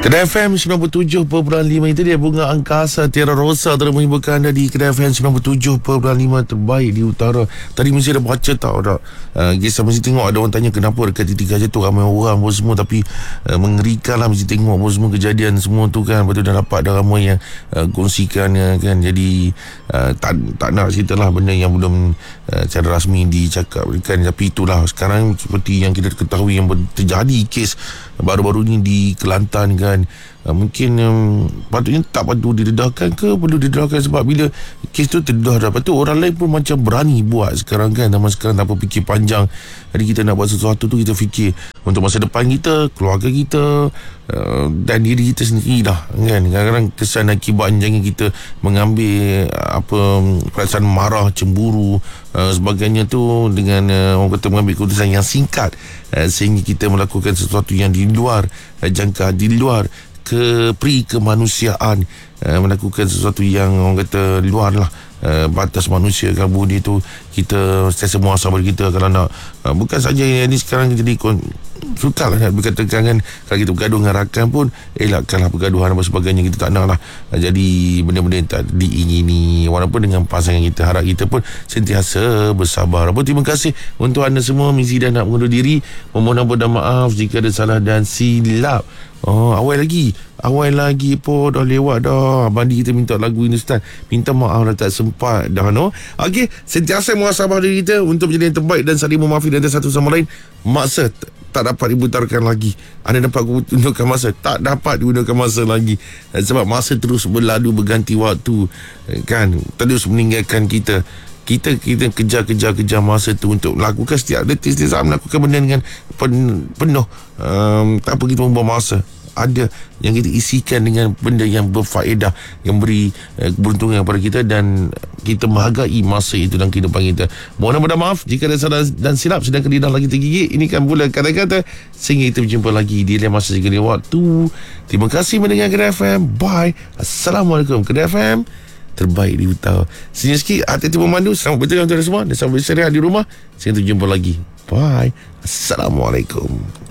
Kedai FM 97.5 itu dia Bunga Angkasa Tiara Rosa terus menghiburkan anda di Kedai FM 97.5 terbaik di utara. Tadi mesti ada baca tau tak, kisah mesti tengok ada orang tanya kenapa dekat titik tu ramai orang pun semua, tapi mengerikan lah mesti tengok pun semua kejadian semua tu kan. Lepas tu dah dapat dah ramai yang kongsikan kan. Jadi tak nak cerita lah benda yang belum secara rasmi dicakap kan. Tapi itulah sekarang seperti yang kita ketahui yang terjadi kes baru-baru ni di Kelantan kan. Mungkin patutnya tak patut didedahkan ke perlu didedahkan, sebab bila kes tu terdedah dah, lepas tu orang lain pun macam berani buat sekarang kan. Zaman sekarang tanpa fikir panjang. Jadi kita nak buat sesuatu tu kita fikir untuk masa depan kita, keluarga kita, dan diri kita sendiri dah kan. Kadang-kadang kesan akibat jangan kita mengambil perasaan marah, cemburu, sebagainya tu dengan orang kata mengambil keputusan yang singkat, sehingga kita melakukan sesuatu yang di luar jangka, di luar kemanusiaan, melakukan sesuatu yang orang kata luar lah batas manusia. Kalau budi tu kita sentiasa muhasabah kita kalau nak, bukan saja yang ni sekarang jadi suka lah nak berkatakan kan. Kalau kita bergaduh dengan rakan pun elakkanlah pergaduhan dan sebagainya, kita tak nak lah jadi benda-benda yang tak diingini. Walaupun dengan pasangan kita, harap kita pun sentiasa bersabar. Terima kasih untuk anda semua. Misi dah nak mengundur diri, memohon ampun dan maaf jika ada salah dan silap. Awal lagi pun dah lewat dah. Bandi kita minta lagu Hindustan, minta maaf dah tak sempat dah no. Okey, sentiasa muhasabah diri kita untuk menjadi yang terbaik dan saling memaafkan antara satu sama lain. Maksa tak dapat diputarkan lagi. Anda dapat gunakan masa, tak dapat digunakan masa lagi, sebab masa terus berlalu berganti waktu kan, terus meninggalkan kita. Kita kejar masa tu untuk melakukan setiap detik saat melakukan benda dengan penuh tanpa kita membuang masa. Ada yang kita isikan dengan benda yang berfaedah, yang beri keberuntungan kepada kita, dan kita menghargai masa itu dalam kehidupan kita. Mohon maaf jika ada salah dan silap, sedangkan lidah lagi tergigit. Ini kan pula kata-kata, sehingga kita berjumpa lagi di lain masa segala waktu. Terima kasih mendengar Kedai FM. Bye. Assalamualaikum. Kedai FM terbaik di utara. Senyum sikit, hati-hati memandu. Selamat berjalan untuk semua, dan selamat beristirahat di rumah. Sehingga kita berjumpa lagi. Bye. Assalamualaikum.